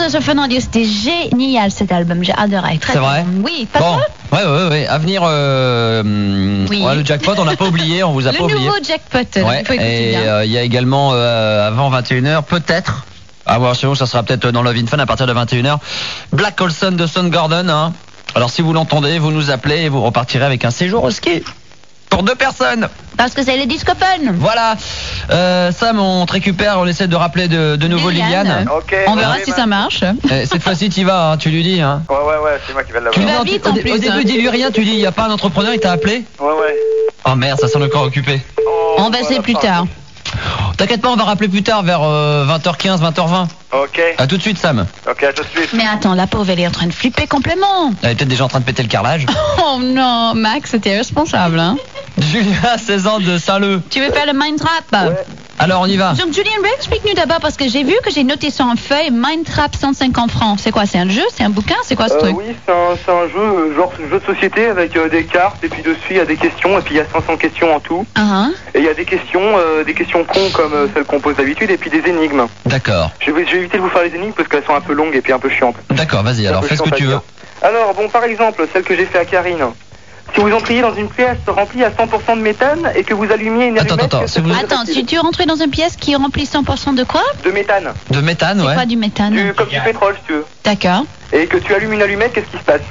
Joseph Fernandez, c'était génial cet album, j'ai adoré. C'est vrai? Oui, pas Bon, toi? ouais. À venir, Oui. le jackpot, on n'a pas oublié, on vous a Le pas oublié. nouveau jackpot, Ouais, il faut écouter et bien. il y a également avant 21h, peut-être. À voir chez vous, ça sera peut-être dans Love in Fun à partir de 21h. Black Olson de Soundgarden. Hein. Alors si vous l'entendez, vous nous appelez et vous repartirez avec un séjour au ski. Pour 2 personnes. Parce que c'est le Disco Fun. Voilà. Sam, on te récupère, on essaie de rappeler de nouveau Liliane. Ok. On verra si ça marche. Cette fois-ci, tu y vas, hein, tu lui dis. Hein. Ouais, c'est moi qui vais Tu l'avoir. vas dis, vite, au en plus, début, hein. dis-lui rien, tu dis, il n'y a pas un entrepreneur, il t'a appelé. Ouais. Oh merde, ça semble encore occupé. On va essayer plus tard. T'inquiète pas, on va rappeler plus tard vers 20h15, 20h20. Ok. À tout de suite, Sam. Ok, à tout de suite. Mais attends, la pauvre, elle est en train de flipper complètement. Elle est peut-être déjà en train de péter le carrelage. Oh non, Max, c'était irresponsable, hein. Julia, 16 ans de Saint-Leu. Tu veux faire le Mind Trap? Alors, on y va. Donc, Julien, explique-nous d'abord, parce que j'ai vu que j'ai noté sur un feuille Mind Trap 150 francs. C'est quoi? C'est un jeu? C'est un bouquin? C'est quoi ce truc? Oui, c'est un jeu, genre jeu de société avec des cartes, et puis dessus il y a des questions, et puis il y a 500 questions en tout. Et il y a des questions cons comme celles qu'on pose d'habitude, et puis des énigmes. D'accord. Je vais éviter de vous faire les énigmes parce qu'elles sont un peu longues et puis un peu chiantes. D'accord, vas-y, alors fais ce que tu veux. Alors, bon, par exemple, celle que j'ai fait à Karine. Si vous entriez dans une pièce remplie à 100% de méthane et que vous allumiez une allumette... Attends, si tu rentrais dans une pièce qui remplit 100% de quoi? De méthane. De méthane, C'est quoi du méthane? Comme du pétrole, si tu veux. D'accord. Et que tu allumes une allumette, qu'est-ce qui se passe?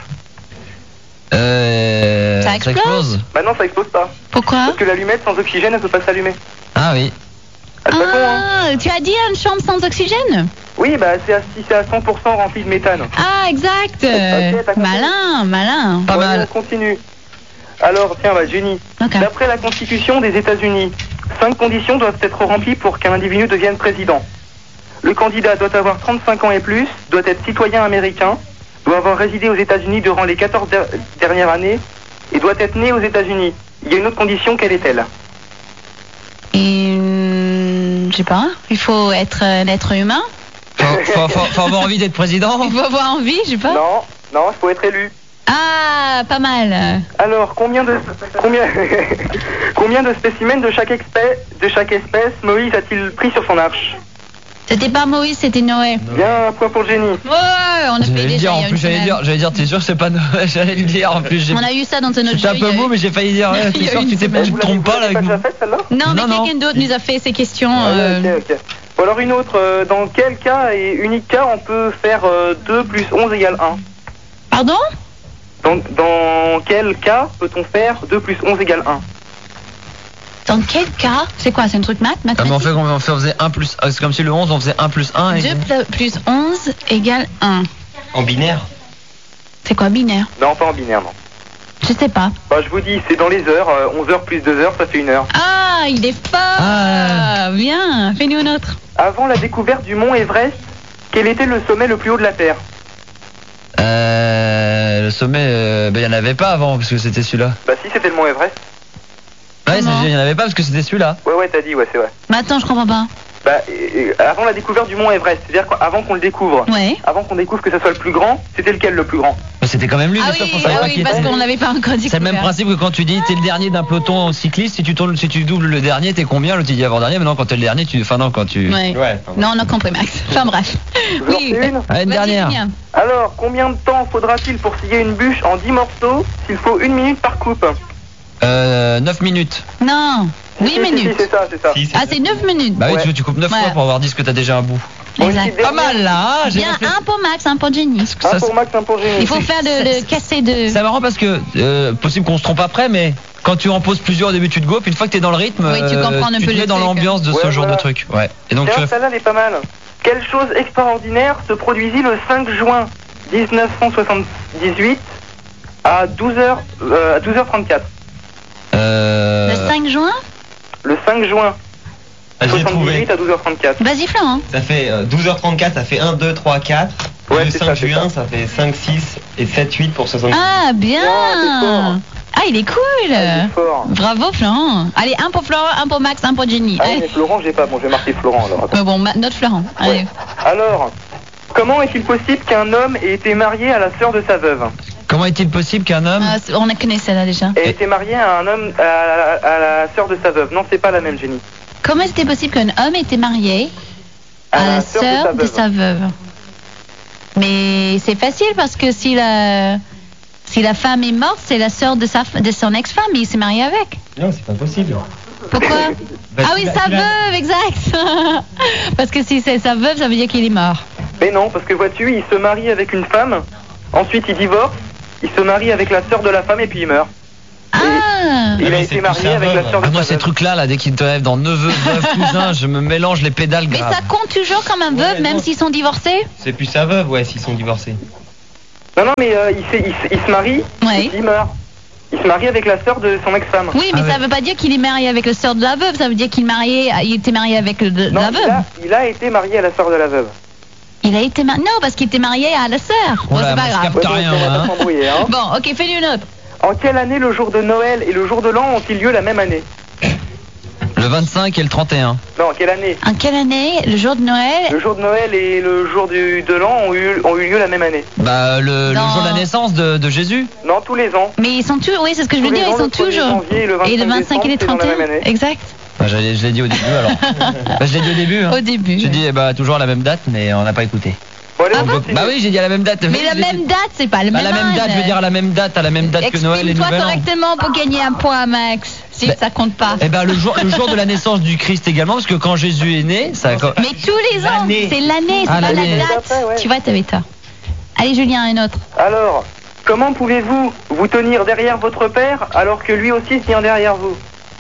Ça explose? Bah non, ça explose pas. Pourquoi? Parce que l'allumette sans oxygène, elle peut pas s'allumer. Ah oui. Tu as dit une chambre sans oxygène? Oui, bah si c'est à 100% rempli de méthane. Ah, exact. t'as compris. Malin. Pas mal. On continue. Alors, tiens, Jenny. D'après la Constitution des États-Unis, 5 conditions doivent être remplies pour qu'un individu devienne président. Le candidat doit avoir 35 ans et plus, doit être citoyen américain, doit avoir résidé aux États-Unis durant les 14 dernières années et doit être né aux États-Unis. Il y a une autre condition, quelle est-elle? Je sais pas. Il faut être un être humain. Faut avoir envie d'être président. Il faut avoir envie, je sais pas. Non, il faut être élu. Ah, pas mal. Alors, combien de spécimens de chaque espèce Moïse a-t-il pris sur son arche? C'était pas Moïse, c'était Noé. Bien, un point pour Jenny. Ouais, on a fait déjà. J'allais dire, t'es sûr que c'est pas Noël? J'allais le dire en plus. On a eu ça dans un autre jeu. C'était un peu mou, mais j'ai failli dire, t'es sûr que tu te trompes pas là avec nous? Non, mais quelqu'un d'autre nous a fait ces questions. Ok. Bon, alors une autre, dans quel cas et unique cas on peut faire 2 plus 11 égale 1? Pardon? Dans quel cas peut-on faire 2 plus 11 égale 1? Dans quel cas? C'est quoi? C'est un truc mathématique? On faisait 1 plus... C'est comme si le 11, on faisait 1 plus 1 2 plus 11 égale 1. En binaire? C'est quoi binaire? Non, pas en binaire, non. Je sais pas. Bah, je vous dis, c'est dans les heures. 11 heures plus 2 heures, ça fait 1 heure. Ah, il est fort. Bien, fais-nous une autre. Avant la découverte du mont Everest, quel était le sommet le plus haut de la Terre? Le sommet, il n'y en avait pas avant, parce que c'était celui-là. Bah si, c'était le mont Everest. Ouais, il n'y en avait pas, parce que c'était celui-là. Ouais, t'as dit, ouais, c'est vrai. Mais attends, je comprends pas. Bah, avant la découverte du mont Everest, c'est-à-dire avant qu'on le découvre, avant qu'on découvre que ça soit le plus grand, c'était lequel le plus grand? C'était quand même lui, Ah bien sûr, oui, qu'on savait pas qui parce était. qu'on l'avait pas encore dit. C'est le même principe que quand tu dis t'es le dernier d'un peloton cycliste, si tu doubles le dernier, t'es combien? L'autre il dit avant-dernier, maintenant quand t'es le dernier, quand tu... Ouais. Non, on a compris, Max. Enfin bref. Oui, une dernière. Alors, combien de temps faudra-t-il pour scier une bûche en 10 morceaux s'il faut 1 minute par coupe? 9 minutes. Non, 8 minutes. C'est ça. Ah, c'est 9 minutes. Bah oui, tu coupes 9 fois pour avoir dit ce que t'as déjà un bout. Exact. Pas mal là, hein. Bien, un pour Max, un pour Jenny. Un pour Max, un pour Jenny. Il faut faire le casser de... C'est marrant parce que, possible qu'on se trompe après, mais quand tu en poses plusieurs au début, tu te go, puis une fois que t'es dans le rythme, oui, tu comprends un tu peu te mets dans l'ambiance de ce genre de truc. Ouais. Et donc, celle-là, elle est pas mal. Quelle chose extraordinaire se produisit le 5 juin 1978 à 12h34? Le 5 juin? Le 5 juin. J'ai 78 trouvé. à 12h34. Vas-y, Florent. Ça fait 12h34, ça fait 1, 2, 3, 4. Ouais, le c'est 5 ça, c'est juin, ça fait 5, 6 et 7, 8 pour 70. Ah, bien. Ah, il est cool. Fort. Bravo, Florent. Allez, un pour Florent, un pour Max, un pour Jenny. Ah oui, mais Florent, j'ai pas. Bon, je vais marquer Florent alors. Attends. Bon, notre Florent. Allez. Alors, comment est-il possible qu'un homme ait été marié à la sœur de sa veuve? comment est-il possible qu'un homme... On a connu celle-là déjà. Ait été marié à un homme, à la sœur de sa veuve? Non, c'est pas la même, Jenny. Comment c'était possible qu'un homme était marié à la sœur de sa veuve? Mais c'est facile parce que si la femme est morte, c'est la sœur de son ex-femme et il s'est marié avec. Non, c'est pas possible. Pourquoi? Ah oui, sa veuve, exact. Parce que si c'est sa veuve, ça veut dire qu'il est mort. Mais non, parce que vois-tu, il se marie avec une femme, ensuite il divorce, il se marie avec la sœur de la femme et puis il meurt. Ah. Il a été marié avec la sœur de moi, sa ces veuve. trucs-là, dès qu'ils te rêvent dans neveu, veuve, cousin, je me mélange les pédales Mais grave. ça compte toujours comme un veuve, même non. s'ils sont divorcés? C'est plus sa veuve, ouais, s'ils sont divorcés. Non, mais il se marie Ouais. et puis il meurt. Il se marie avec la sœur de son ex-femme. Oui, mais Ah ça ouais. veut pas dire qu'il est marié avec la sœur de la veuve, ça veut dire qu'il était marié avec Non, la veuve. il a été marié à la sœur de la veuve. Il a été marié. Non, parce qu'il était marié à la sœur. Bon, Oula, c'est pas moi, je grave. capte rien, on va hein. pas s'embrouiller, hein. Bon, ok, fais-lui une autre. En quelle année le jour de Noël et le jour de l'an ont-ils lieu la même année? Le 25 et le 31. Non, quelle année? En quelle année, le jour de Noël? Le jour de Noël et le jour de l'an ont eu lieu la même année. Bah, le Non. jour de la naissance de Jésus. Non, tous les ans. Mais ils sont toujours, oui, c'est ce que je veux Tous les dire, ans, ils sont le 1er toujours. janvier et le 25 et le 25 et le décembre, c'est dans la 31. même année. Exact. Bah, je l'ai dit au début alors. Bah, je l'ai dit au début. Hein. Au début. J'ai dit toujours à la même date, mais on n'a pas écouté. Bon, allez, Ah on bon continue. Bah oui, j'ai dit à la même date. Mais Oui, la je l'ai même dit. date, c'est pas le Bah, même la même date, je veux dire à la même date que Noël et Exprime-toi Nouvel An. correctement pour gagner un point, Max. Si Bah, ça compte pas. Eh ben le jour de la naissance du Christ également, parce que quand Jésus est né, ça. Mais tous les ans, L'année. c'est l'année, c'est Ah, pas l'année. la date. Après, ouais. Tu vois, t'avais tort. Allez, Julien, un autre. Alors, comment pouvez-vous vous tenir derrière votre père alors que lui aussi se tient derrière vous?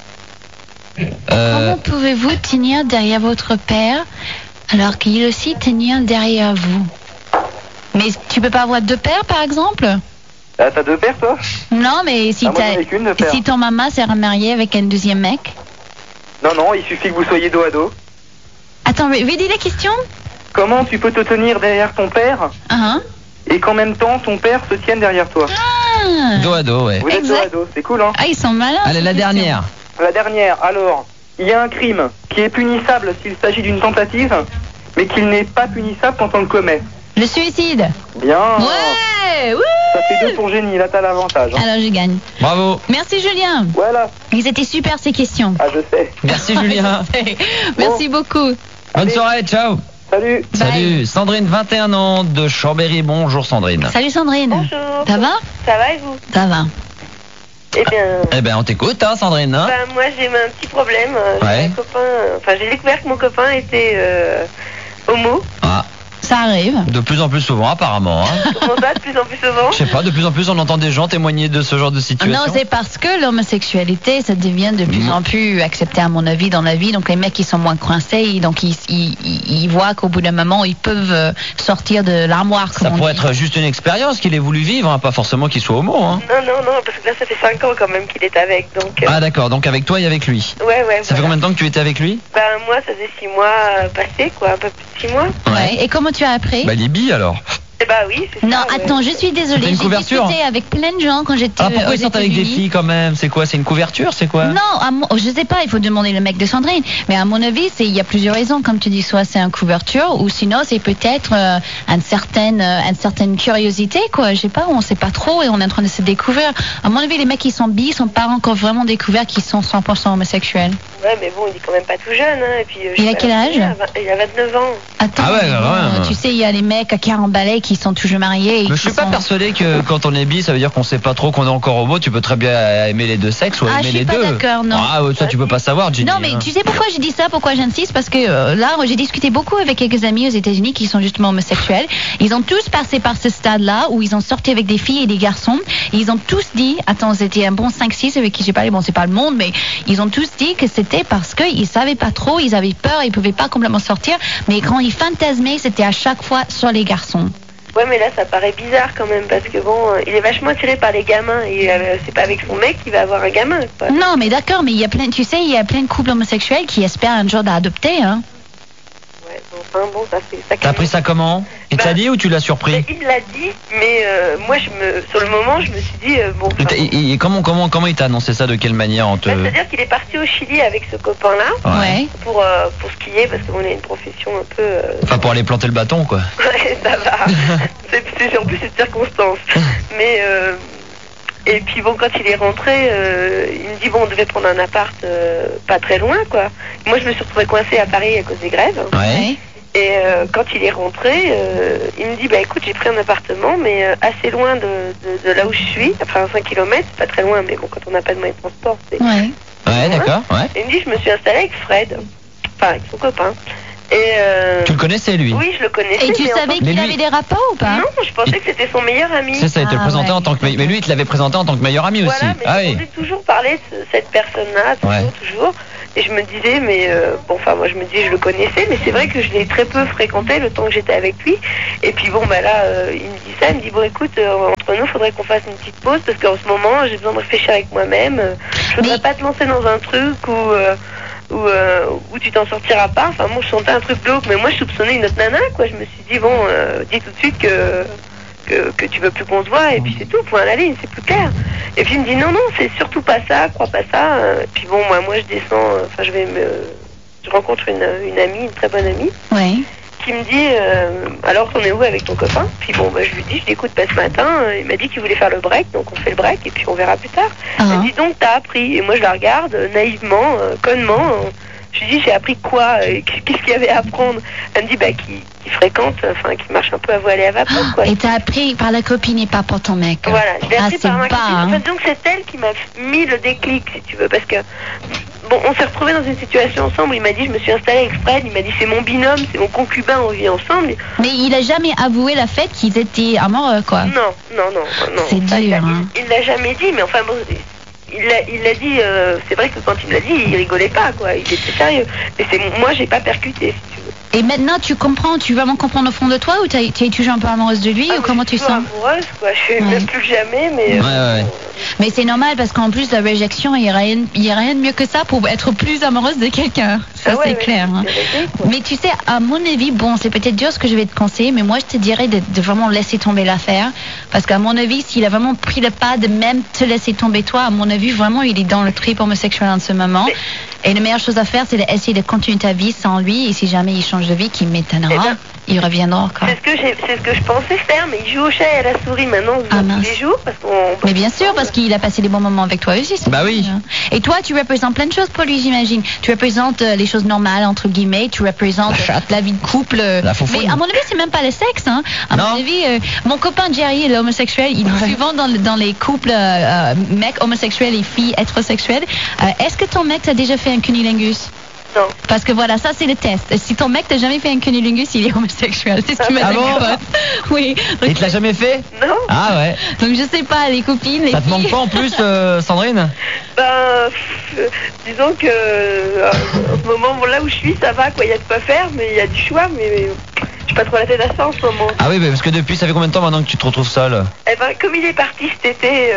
Comment pouvez-vous tenir derrière votre père alors qu'il aussi tenir derrière vous? Mais tu peux pas avoir deux pères, par exemple? Ah, t'as deux pères, toi? Non, mais si, Ah, moi, j'en ai qu'une de père. si ton maman s'est remariée avec un deuxième mec. Non, non, il suffit que vous soyez dos à dos. Attends, redis la question. Comment tu peux te tenir derrière ton père Hein? et qu'en même temps ton père se tienne derrière toi? Ah. dos à dos, ouais. Vous êtes dos Exact. à dos, c'est cool, hein? Ah, ils sont malins. Allez, ces la questions. dernière. La dernière, alors, il y a un crime qui est punissable s'il s'agit d'une tentative, mais qu'il n'est pas punissable quand on le commet. Le suicide. Bien. Ouais, wouh. Ça fait 2 pour Génie, là t'as l'avantage. Hein. Alors je gagne. Bravo. Merci Julien. Voilà. Ils étaient super ces questions. Ah, je sais. Merci Julien. Merci beaucoup. Bonne soirée, ciao. Salut. Bye. Salut. Sandrine, 21 ans, de Chambéry. Bonjour Sandrine. Salut Sandrine. Bonjour. Ça va? Ça va et vous? Ça va. Eh bien, Eh ben, on t'écoute, hein, Sandrine. Hein moi j'ai un petit problème. J'ai Ouais. un copain, j'ai découvert que mon copain était homo. Ah, Ça arrive. de plus en plus souvent, apparemment. Hein. Comment ça, de plus en plus souvent? Je sais pas, de plus en plus, on entend des gens témoigner de ce genre de situation. Non, c'est parce que l'homosexualité, ça devient de plus en plus accepté à mon avis dans la vie. Donc les mecs qui sont moins coincés, donc ils voient qu'au bout d'un moment, ils peuvent sortir de l'armoire. Ça comme on pourrait dit. être juste une expérience qu'il ait voulu vivre, hein, pas forcément qu'il soit homo. Hein. Non, parce que là ça fait 5 ans quand même qu'il est avec. Donc, Ah d'accord, donc avec toi et avec lui. ouais. Ça fait combien de temps que tu étais avec lui? Moi ça faisait 6 mois passés, quoi, un peu plus de 6 mois. Ouais. Et comment tu as appris? Bah il est bi alors. Eh oui, c'est ça. Non, ouais. attends, je suis désolée. C'était une J'ai couverture. discuté avec plein de gens quand j'étais Ah pourquoi aux ils sortent avec des États-Unis. filles quand même? C'est quoi? C'est une couverture? C'est quoi? Non, je sais pas, il faut demander le mec de Sandrine. Mais à mon avis, il y a plusieurs raisons. Comme tu dis, soit c'est une couverture, ou sinon c'est peut-être une certaine curiosité, quoi. Je sais pas, on sait pas trop et on est en train de se découvrir. À mon avis, les mecs qui sont bi sont pas encore vraiment découverts qu'ils sont 100% homosexuels. Ouais, mais bon, il est quand même pas tout jeune. Hein, et puis, Il a quel âge? Il a 29 ans. Attends, Ah ouais, mais quand même. tu sais, il y a les mecs à 40 balais qui sont toujours mariés. Et Mais je qui suis pas sont- persuadé que quand on est bi, ça veut dire qu'on sait pas trop qu'on est encore homo. Tu peux très bien aimer les deux sexes ou Ah, aimer je suis les pas deux. d'accord, non. Ah, ouais, ça tu peux pas savoir, Ginny. Non, mais hein. tu sais pourquoi je dis ça, pourquoi j'insiste? Parce que là, j'ai discuté beaucoup avec quelques amis aux États-Unis qui sont justement homosexuels. Ils ont tous passé par ce stade-là où ils ont sorti avec des filles et des garçons. Et ils ont tous dit, attends, c'était un bon 5-6 avec qui j'ai parlé, bon, c'est pas le monde, mais ils ont tous dit que c'était parce qu'ils savaient pas trop, ils avaient peur, ils pouvaient pas complètement sortir. Mais quand ils fantasmaient, c'était à chaque fois sur les garçons. Ouais, mais là, ça paraît bizarre quand même, parce que bon, il est vachement attiré par les gamins, et c'est pas avec son mec qu'il va avoir un gamin, quoi. Non, mais d'accord, mais il y a plein, tu sais, il y a plein de couples homosexuels qui espèrent un jour d'adopter, hein. Ouais, bon, ça fait ça. T'as pris ça comment? Il te l'a dit ou tu l'as surpris? Il me l'a dit, mais moi, sur le moment, je me suis dit, bon. Comment il t'a annoncé ça? De quelle manière on te... C'est-à-dire qu'il est parti au Chili avec ce copain-là, Ouais. pour skier, parce qu'on a une profession un peu. Enfin pour aller planter le bâton quoi. Ouais, ça va. En plus, c'est de circonstance. Mais. Et puis bon, quand il est rentré, il me dit bon, on devait prendre un appart pas très loin, quoi. Moi, je me suis retrouvée coincée à Paris à cause des grèves. Ouais. Et quand il est rentré, il me dit, bah écoute, j'ai pris un appartement, mais assez loin de là où je suis, enfin 5 km, c'est pas très loin, mais bon, quand on n'a pas de moyen de transport, c'est... Ouais, d'accord, ouais. Et il me dit, je me suis installée avec Fred, enfin avec son copain. Et tu le connaissais, lui? Oui, je le connaissais. Et tu savais qu'il avait des rapports ou pas? Non, je pensais que c'était son meilleur ami. C'est ça, il te le présentait en tant que... Mais lui, il te l'avait présenté en tant que meilleur ami aussi. Voilà, mais j'entendais toujours parler de cette personne-là, toujours. Et je me disais, mais bon, enfin, moi je me dis, je le connaissais, mais c'est vrai que je l'ai très peu fréquenté le temps que j'étais avec lui. Et puis bon, bah là, il me dit ça, il me dit, bon, écoute, entre nous, il faudrait qu'on fasse une petite pause parce qu'en ce moment, j'ai besoin de réfléchir avec moi-même. Je voudrais pas te lancer dans un truc où tu t'en sortiras pas. Enfin, moi, je sentais un truc glauque, mais moi, je soupçonnais une autre nana, quoi. Je me suis dit, bon, dis tout de suite que tu veux plus qu'on se voit, et puis c'est tout, point à la ligne, c'est plus clair. Et puis il me dit, non, c'est surtout pas ça, crois pas ça. Et puis bon, moi, je descends, enfin, je rencontre une amie, une très bonne amie. Oui. Qui me dit, alors t'en es où avec ton copain? Puis bon, bah, je lui dis, écoute, pas ce matin, il m'a dit qu'il voulait faire le break, donc on fait le break et puis on verra plus tard. Elle me dit, donc t'as appris? Et moi je la regarde naïvement, connement. Je lui dis, j'ai appris quoi? Qu'est-ce qu'il y avait à apprendre? Elle me dit, bah, qui fréquente, enfin, qui marche un peu à voile et à vapeur, quoi. Et t'as appris par la copine et pas par ton mec? Voilà, je l'ai appris par ma copine. Hein. En fait, donc c'est elle qui m'a mis le déclic, si tu veux, parce que bon, on s'est retrouvés dans une situation ensemble. Il m'a dit, je me suis installée avec Fred. Il m'a dit, c'est mon binôme, c'est mon concubin, on vit ensemble. Mais il a jamais avoué la fait qu'ils étaient amoureux, quoi. Non. C'est dur, hein. Il l'a jamais dit, mais enfin bon, il l'a dit. C'est vrai que quand il l'a dit, il rigolait pas, quoi. Il était sérieux. Mais moi, j'ai pas percuté, si tu veux. Et maintenant, tu vraiment comprendre au fond de toi, ou tu es toujours un peu amoureuse de lui, ou comment tu sens? Amoureuse, quoi. Je suis même plus jamais, mais. Mais c'est normal parce qu'en plus la réjection, il y a rien de mieux que ça pour être plus amoureuse de quelqu'un. Ça c'est clair. Hein. Mais tu sais, à mon avis, bon, c'est peut-être dur ce que je vais te conseiller, mais moi je te dirais de vraiment laisser tomber l'affaire, parce qu'à mon avis, s'il a vraiment pris le pas de même te laisser tomber toi, à mon avis, vraiment, il est dans le trip homosexuel en ce moment. Et la meilleure chose à faire, c'est d'essayer de continuer ta vie sans lui. Et si jamais il change de vie, qui m'étonnera, il reviendra encore. C'est ce que je pensais faire, mais il joue au chat et à la souris maintenant tous les jours. Mais bien sûr, parce qu'il a passé des bons moments avec toi aussi. Bah oui. Et toi, tu représentes plein de choses pour lui, j'imagine. Tu représentes les choses normales, entre guillemets. Tu représentes la vie de couple. Mais à mon avis, c'est même pas le sexe. Hein. À mon avis, mon copain Jerry, il est homosexuel. Il est souvent dans les couples mecs homosexuels et filles hétérosexuelles. Est-ce que ton mec t'a déjà fait un cunilingus? Non. Parce que voilà, ça c'est le test. Si ton mec t'a jamais fait un cunilingus, il est homosexuel. C'est ce qui m'a dit. Oui. Donc, il te l'a jamais fait? Non. Ah ouais. Donc je sais pas, les copines, les ça te manque pas en plus, Sandrine? Disons que au moment là où je suis, ça va, quoi. Il y a de quoi faire, mais il y a du choix, mais j'ai pas trop la tête à ça en ce moment. Ah oui, parce que depuis, ça fait combien de temps maintenant que tu te retrouves seule? Eh ben, comme il est parti cet été,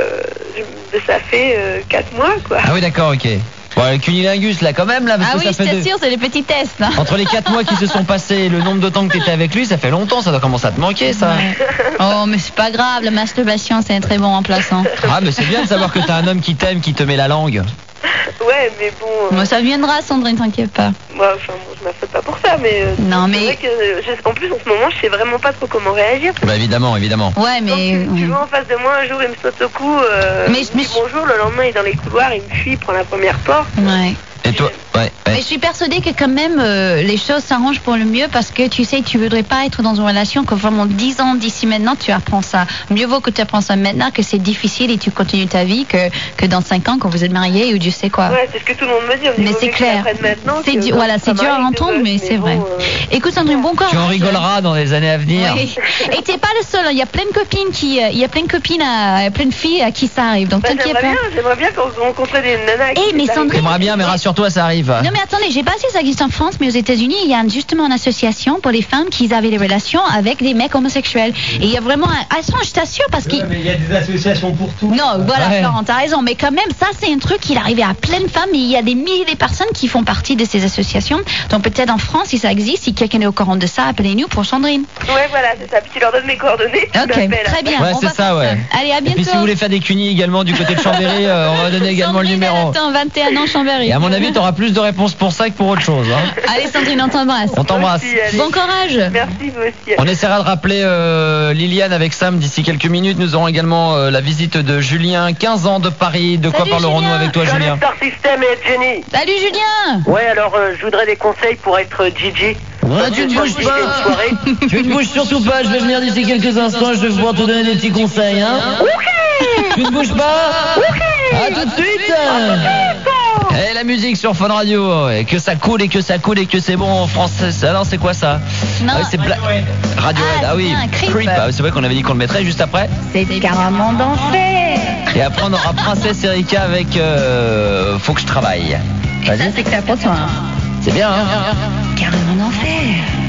ça fait 4 mois, quoi. Ah oui, d'accord, ok. Bon, le cunilingus, là, quand même, là, parce que oui, ça fait je t'assure, c'est les petits tests, là. Entre les 4 mois qui se sont passés, le nombre de temps que tu étais avec lui, ça fait longtemps, ça doit commencer à te manquer, ça. Ouais. Oh, mais c'est pas grave, la masturbation, c'est un très bon remplaçant. Ah, mais c'est bien de savoir que t'as un homme qui t'aime, qui te met la langue. Ouais, mais bon... Moi, ça viendra, Sandrine, t'inquiète pas. Moi, enfin, bon, je m'affole pas pour ça, mais... non, mais... C'est vrai que, en plus, en ce moment, je sais vraiment pas trop comment réagir. Bah, évidemment. Ouais, mais... Tu vois, en face de moi, un jour, il me saute au cou, mais bonjour, le lendemain, il est dans les couloirs, il me fuit, il prend la première porte. Ouais. Et toi? Ouais. Mais je suis persuadée que quand même les choses s'arrangent pour le mieux, parce que tu sais, tu voudrais pas être dans une relation que vraiment 10 ans d'ici maintenant tu apprends ça. Mieux vaut que tu apprends ça maintenant, que c'est difficile et tu continues ta vie, que dans 5 ans quand vous êtes mariés ou Dieu sait quoi. Ouais, c'est ce que tout le monde me dit. Mais c'est clair. C'est voilà, c'est dur à entendre, mais c'est vrai. Écoute Sandrine, bon courage. Tu en rigoleras dans les années à venir. Oui. Et t'es pas le seul, il y a plein de copines plein de filles à qui ça arrive. Donc t'inquiète pas. J'aimerais bien qu'on rencontrait des nanas. Mais Sandrine, j'aimerais bien, mais rassure-toi, ça arrive. Non mais attendez, j'ai pas si ça existe en France, mais aux États-Unis, il y a justement une association pour les femmes qui avaient des relations avec des mecs homosexuels. Et il y a vraiment je t'assure, parce qu'il... mais il y a des associations pour tout. Non, voilà, Florent, t'as raison. Mais quand même, ça, c'est un truc qui est arrivé à plein de femmes. Et il y a des milliers de personnes qui font partie de ces associations. Donc peut-être en France, si ça existe, si quelqu'un est au courant de ça, appelez-nous pour Sandrine. Ouais, voilà, c'est ça. Puis tu leur donnes mes coordonnées. Ok, très bien. Ouais, c'est ça, ouais. Allez, à bientôt. Et puis si vous voulez faire des cunis également du côté de Chambéry, on va donner également Sandrine, le numéro. Attends, 21 ans, Chambéry. Et à mon avis, t'auras plus de réponses pour ça que pour autre chose. Hein. Allez, Sandrine, on t'embrasse. On t'embrasse. Bon courage. Merci, vous aussi. On essaiera de rappeler Liliane avec Sam d'ici quelques minutes. Nous aurons également la visite de Julien, 15 ans de Paris. De quoi parlerons-nous avec toi, Julien? Star System et Jenny. Salut, Julien. Ouais, alors je voudrais des conseils pour être Gigi. Ouais, tu ne bouges pas. Tu ne bouges surtout pas. Je vais venir d'ici quelques instants. Je vais pouvoir te donner des petits conseils, hein. Tu ne bouges pas. À tout de suite. Et la musique sur Fun Radio, et que ça coule et que ça coule et que c'est bon en français. Ça, non, c'est quoi ça? Non, c'est Radiohead. Ah oui, Creep. C'est vrai qu'on avait dit qu'on le mettrait juste après. C'est carrément d'enfer. Et après on aura Princesse Erika avec Faut que je travaille. Ça c'est que ça pour toi. C'est bien, hein? Carrément d'enfer.